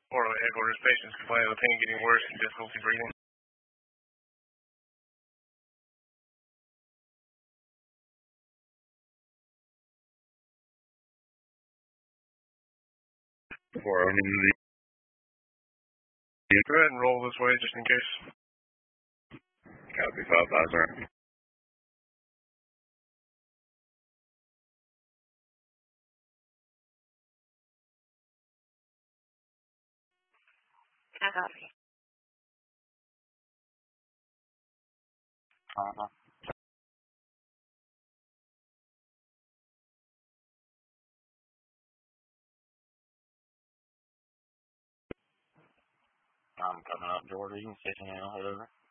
Or headquarters patients complain of the pain getting worse and difficulty breathing. For the go ahead and roll this way just in case. copy 550. Copy. I'm coming up, Jordan. You can say something, whatever.